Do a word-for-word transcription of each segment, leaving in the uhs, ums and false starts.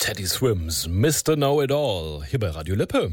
Teddy Swims, Mister Know-It-All, hier bei Radio Lippe.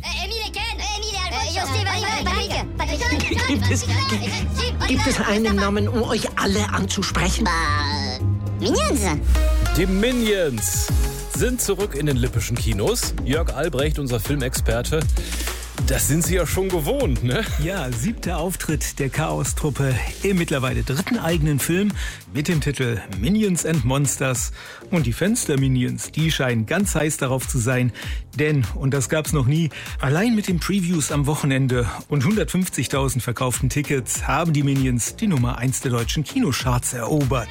Gibt es, gibt es einen Namen, um euch alle anzusprechen? Minions. Die Minions sind zurück in den lippischen Kinos. Jörg Albrecht, unser Filmexperte, das sind Sie ja schon gewohnt, ne? Ja, siebter Auftritt der Chaos-Truppe im mittlerweile dritten eigenen Film mit dem Titel Minions and Monsters. Und die Fans der Minions, die scheinen ganz heiß darauf zu sein. Denn, und das gab's noch nie, allein mit den Previews am Wochenende und hundertfünfzigtausend verkauften Tickets haben die Minions die Nummer eins der deutschen Kinocharts erobert.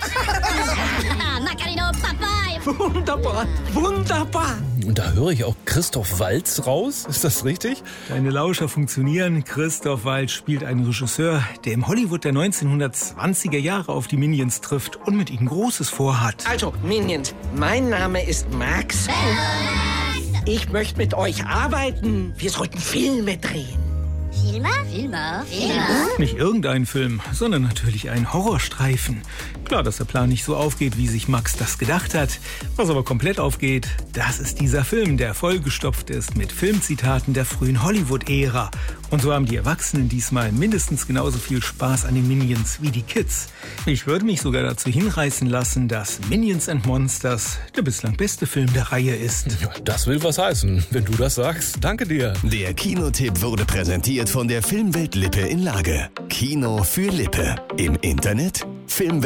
Wunderbar, wunderbar. Und da höre ich auch Christoph Waltz raus, ist das richtig? Deine Lauscher funktionieren. Christoph Waltz spielt einen Regisseur, der im Hollywood der neunzehnhundertzwanziger Jahre auf die Minions trifft und mit ihnen Großes vorhat. Also, Minions, mein Name ist Max. Ich möchte mit euch arbeiten. Wir sollten Filme drehen. Filme? Filme? Filme? Nicht irgendein Film, sondern natürlich ein Horrorstreifen. Klar, dass der Plan nicht so aufgeht, wie sich Max das gedacht hat. Was aber komplett aufgeht, das ist dieser Film, der vollgestopft ist mit Filmzitaten der frühen Hollywood-Ära. Und so haben die Erwachsenen diesmal mindestens genauso viel Spaß an den Minions wie die Kids. Ich würde mich sogar dazu hinreißen lassen, dass Minions and Monsters der bislang beste Film der Reihe ist. Ja, das will was heißen, wenn du das sagst. Danke dir. Der Kinotipp wurde präsentiert von der Filmwelt Lippe in Lage. Kino für Lippe. Im Internet Filmwelt.